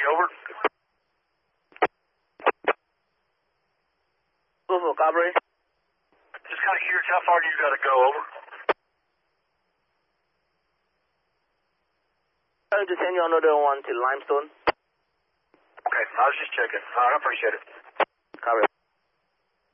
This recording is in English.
over. Louisville, Cabre. Just kind of curious, how far do you got to go, over? I'm going to send you another one to Limestone. Okay, I was just checking. All right, I appreciate it.